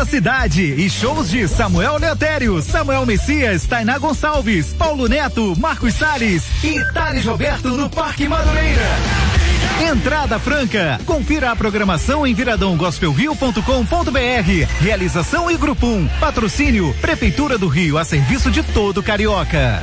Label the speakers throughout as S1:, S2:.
S1: cidade e shows de Samuel Leotério, Samuel Messias, Tainá Gonçalves, Paulo Neto, Marcos Salles e Thales Roberto no Parque Madureira. Entrada franca. Confira a programação em viradãogospelrio.com.br. Realização e Grupo 1. Patrocínio Prefeitura do Rio, a serviço de todo carioca.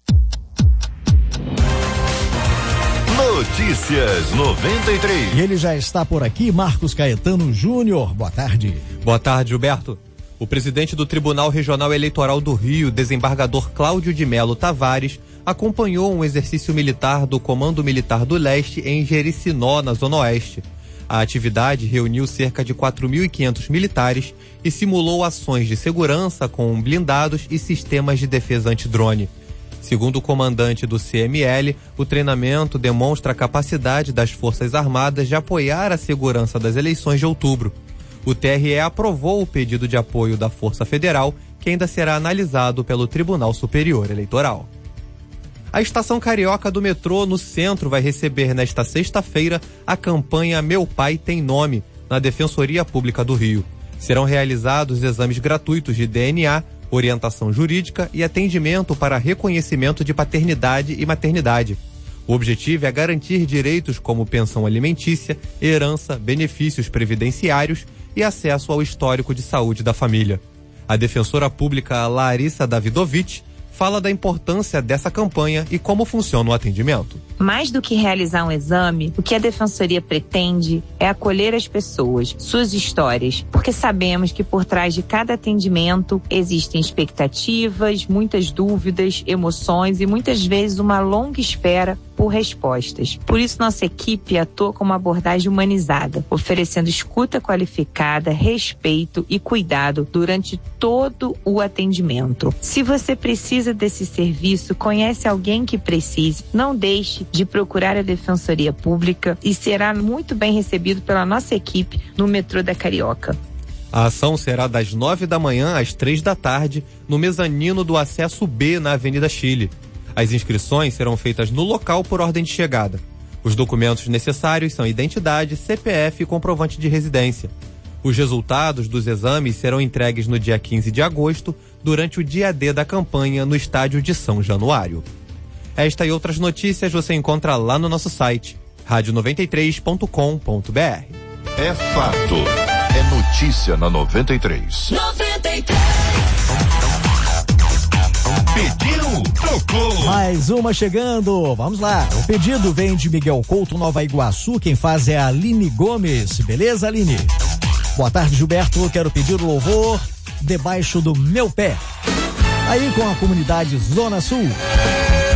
S2: Notícias 93.
S3: E ele já está por aqui, Marcos Caetano Júnior. Boa tarde.
S4: Boa tarde, Gilberto. O presidente do Tribunal Regional Eleitoral do Rio, desembargador Cláudio de Melo Tavares, acompanhou um exercício militar do Comando Militar do Leste em Jericinó, na Zona Oeste. A atividade reuniu cerca de 4.500 militares e simulou ações de segurança com blindados e sistemas de defesa antidrone. Segundo o comandante do CML, o treinamento demonstra a capacidade das Forças Armadas de apoiar a segurança das eleições de outubro. O TRE aprovou o pedido de apoio da Força Federal, que ainda será analisado pelo Tribunal Superior Eleitoral. A estação carioca do metrô no centro vai receber nesta sexta-feira a campanha Meu Pai Tem Nome, na Defensoria Pública do Rio. Serão realizados exames gratuitos de DNA, orientação jurídica e atendimento para reconhecimento de paternidade e maternidade. O objetivo é garantir direitos como pensão alimentícia, herança, benefícios previdenciários e acesso ao histórico de saúde da família. A defensora pública Larissa Davidovich fala da importância dessa campanha e como funciona o atendimento.
S5: Mais do que realizar um exame, o que a Defensoria pretende é acolher as pessoas, suas histórias, porque sabemos que por trás de cada atendimento existem expectativas, muitas dúvidas, emoções e muitas vezes uma longa espera por respostas. Por isso, nossa equipe atua com uma abordagem humanizada, oferecendo escuta qualificada, respeito e cuidado durante todo o atendimento. Se você precisa desse serviço, conhece alguém que precise, não deixe de procurar a Defensoria Pública e será muito bem recebido pela nossa equipe no metrô da Carioca.
S4: A ação será das 9 da manhã às 3 da tarde no mezanino do acesso B na Avenida Chile. As inscrições serão feitas no local por ordem de chegada. Os documentos necessários são identidade, CPF e comprovante de residência. Os resultados dos exames serão entregues no dia 15 de agosto, durante o dia D da campanha no estádio de São Januário. Esta e outras notícias você encontra lá no nosso site, radio93.com.br.
S2: É fato. É notícia na 93.
S6: 93.
S2: Pediu, tocou.
S3: Mais uma chegando, vamos lá. O pedido vem de Miguel Couto, Nova Iguaçu. Quem faz é a Aline Gomes. Beleza, Aline? Boa tarde, Gilberto. Quero pedir o louvor Debaixo do Meu Pé. Aí com a comunidade Zona Sul.